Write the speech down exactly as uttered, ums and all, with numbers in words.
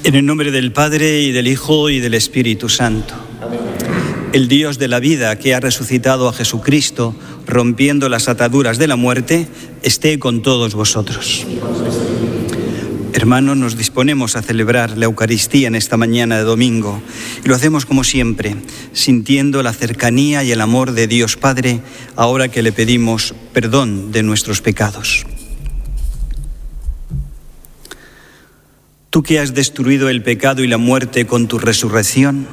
En el nombre del Padre, y del Hijo, y del Espíritu Santo. Amén. El Dios de la vida, que ha resucitado a Jesucristo, rompiendo las ataduras de la muerte, esté con todos vosotros. Hermanos, nos disponemos a celebrar la Eucaristía en esta mañana de domingo, y lo hacemos como siempre, sintiendo la cercanía y el amor de Dios Padre, ahora que le pedimos perdón de nuestros pecados. Tú que has destruido el pecado y la muerte con tu resurrección,